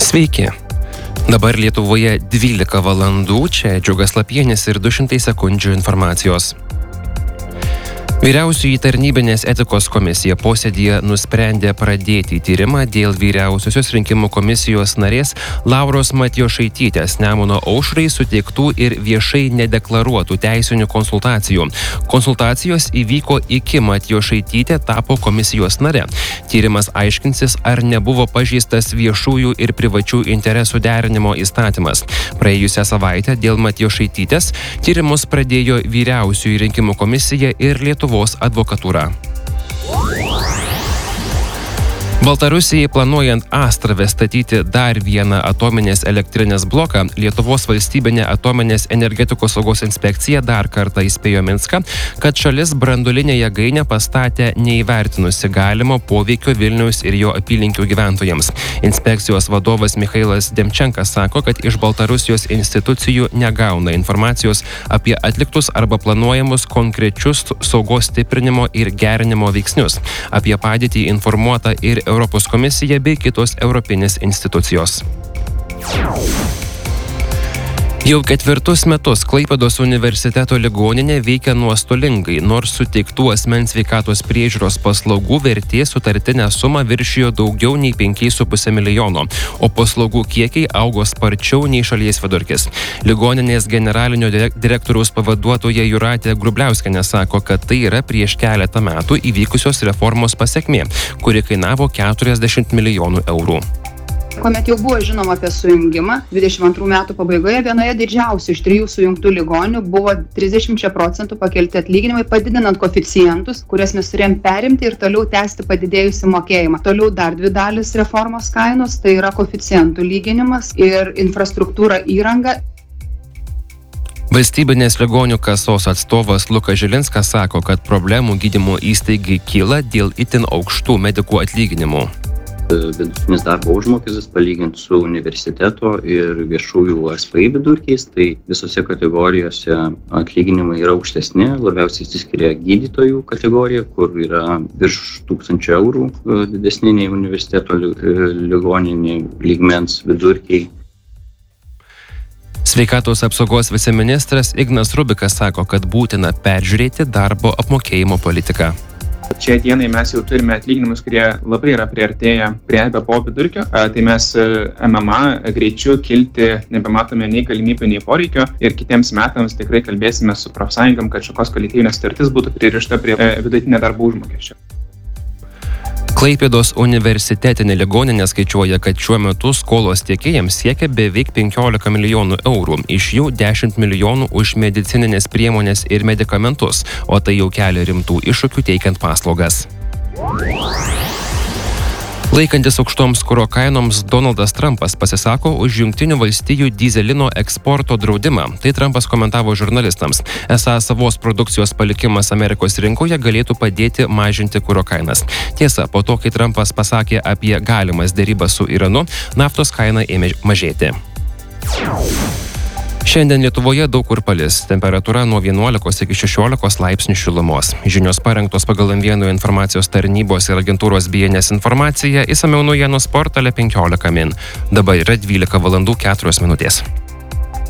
Sveiki. Dabar Lietuvoje 12 valandų, čia Džiugas Lapienis ir 200 sekundžių informacijos. Vyriausioji tarnybinės etikos komisija posėdyje nusprendė pradėti tyrimą dėl vyriausiosios rinkimų komisijos narės Lauros Matjošaitytės Nemuno aušrai suteiktų ir viešai nedeklaruotų teisinių konsultacijų. Konsultacijos įvyko iki Matjošaitytė tapo komisijos nare. Tyrimas aiškinsis, ar nebuvo pažeistas viešųjų ir privačių interesų derinimo įstatymas. Praėjusią savaitę dėl Matjošaitytės tyrimus pradėjo vyriausioji rinkimų komisija ir Lietuvos advokatūra. Baltarusijai planuojant Astrave statyti dar vieną atominės elektrinės bloką, Lietuvos valstybinė atominės energetikos saugos inspekcija dar kartą įspėjo Minską, kad šalis branduolinę jėgainę pastatė neįvertinusi galimo poveikio Vilniaus ir jo apylinkių gyventojams. Inspekcijos vadovas Michailas Demčenkas sako, kad iš Baltarusijos institucijų negauna informacijos apie atliktus arba planuojamus konkrečius saugos stiprinimo ir gerinimo veiksnius. Apie padėtį informuota ir Europos komisija bei kitos europinės institucijos. Jau 4 metus Klaipėdos universiteto ligoninė veikia nuostolingai, nors suteiktų asmens sveikatos priežiūros paslaugų vertė sutartinę sumą viršijo daugiau nei 5,5 milijono, o paslaugų kiekiai augo sparčiau nei šalies vidurkis. Ligoninės generalinio direktoriaus pavaduotoja Jūratė Grubliauskienė sako, kad tai yra prieš keletą metų įvykusios reformos pasekmė, kuri kainavo 40 milijonų eurų. Kuomet jau buvo žinoma apie sujungimą, 22 metų pabaigoje vienoje didžiausių iš 3 sujungtų ligoninių buvo 30% pakelti atlyginimai, padidinant koeficientus, kurias mes turėjom perimti ir toliau tęsti padidėjusį mokėjimą. Toliau dar 2 dalis reformos kainos, tai yra koeficientų lyginimas ir infrastruktūra įranga. Valstybinės ligonių kasos atstovas Lukas Žilinskas sako, kad problemų gydymo įstaigai kyla dėl itin aukštų medikų atlyginimų. Vidutinis darbo užmokestis palyginti su universiteto ir viešųjų SPI vidurkiais, tai visose kategorijose atlyginimai yra aukštesni, labiausiai išsiskiria gydytojų kategorija, kur yra virš 1000 eurų didesni nei universiteto ligoninė lygmens vidurkiai. Sveikatos apsaugos viceministras Ignas Rubikas sako, kad būtina peržiūrėti darbo apmokėjimo politiką. Šiai dienai mes jau turime atlyginimus, kurie labai yra priartėję prie BPO vidurkio, tai mes MMA greičiu kilti nebematome nei galimybių, nei poreikio ir kitiems metams tikrai kalbėsime su profsąjungom, kad šakos kolektyvinė sutartis būtų pririšta prie vidutinio darbo užmokesčio. Klaipėdos universitetinė ligoninė skaičiuoja, kad šiuo metu skolos tiekėjams siekia beveik 15 milijonų eurų, iš jų 10 milijonų už medicininės priemonės ir medikamentus, o tai jau kelia rimtų iššūkių teikiant paslaugas. Laikantis aukštoms kuro kainoms, Donaldas Trumpas pasisako už Jungtinių valstijų dyzelino eksporto draudimą. Tai Trumpas komentavo žurnalistams. Esą savos produkcijos palikimas Amerikos rinkoje galėtų padėti mažinti kuro kainas. Tiesa, po to, kai Trumpas pasakė apie galimas derybas su Iranu, naftos kaina ėmė mažėti. Šiandien Lietuvoje daug kur palis, temperatūra nuo 11 iki 16 laipsnių šilumos. Žinios parengtos pagal M1 informacijos tarnybos ir agentūros BNS informaciją, išsamiau naujienų portale 15 min. Dabar yra 12 valandų 4 minutės.